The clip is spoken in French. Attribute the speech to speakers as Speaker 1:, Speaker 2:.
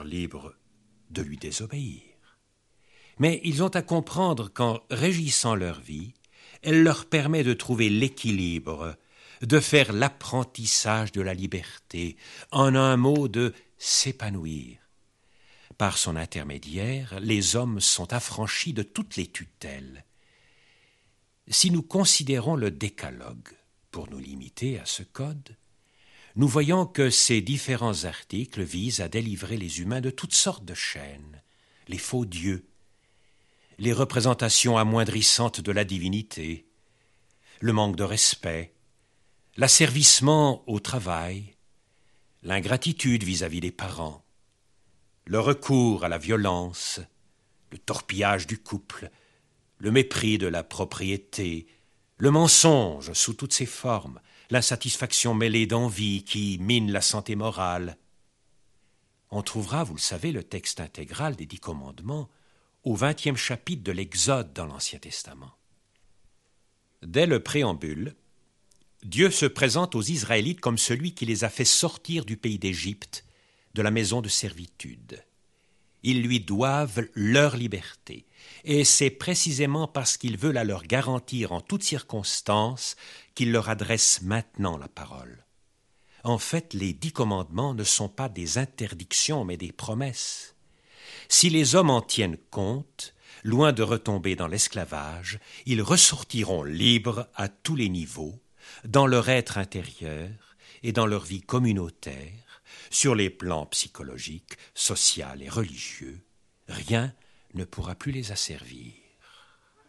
Speaker 1: libres de lui désobéir. Mais ils ont à comprendre qu'en régissant leur vie, elle leur permet de trouver l'équilibre, de faire l'apprentissage de la liberté, en un mot de s'épanouir. Par son intermédiaire, les hommes sont affranchis de toutes les tutelles. Si nous considérons le décalogue, pour nous limiter à ce code, nous voyons que ces différents articles visent à délivrer les humains de toutes sortes de chaînes, les faux dieux, les représentations amoindrissantes de la divinité, le manque de respect, l'asservissement au travail, l'ingratitude vis-à-vis des parents, le recours à la violence, le torpillage du couple, le mépris de la propriété, le mensonge sous toutes ses formes, l'insatisfaction mêlée d'envie qui mine la santé morale. On trouvera, vous le savez, le texte intégral des 10 commandements au 20e chapitre de l'Exode dans l'Ancien Testament. Dès le préambule, Dieu se présente aux Israélites comme celui qui les a fait sortir du pays d'Égypte, de la maison de servitude. Ils lui doivent leur liberté, et c'est précisément parce qu'il veut la leur garantir en toutes circonstances qu'il leur adresse maintenant la parole. En fait, les 10 commandements ne sont pas des interdictions, mais des promesses. Si les hommes en tiennent compte, loin de retomber dans l'esclavage, ils ressortiront libres à tous les niveaux, dans leur être intérieur et dans leur vie communautaire, sur les plans psychologiques, social et religieux. Rien ne pourra plus les asservir.